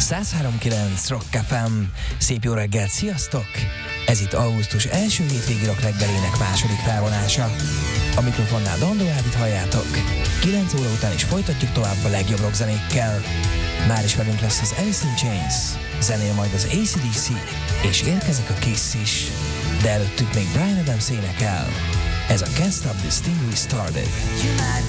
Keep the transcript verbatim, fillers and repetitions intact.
száz három kilenc Rock ef em. Szép jó reggelt, sziasztok! Ez itt augusztus első hétvégi rock reggelének második felvonása. A mikrofonnál Dandó Ádit halljátok. kilenc óra után is folytatjuk tovább a legjobb rockzenékkel. Már is velünk lesz az Alice in Chains, zenél majd az á cé dé cé, és érkezik a Kiss is. De előttük még Bryan Adams énekel. Ez a Can't Stop This Thing We Started.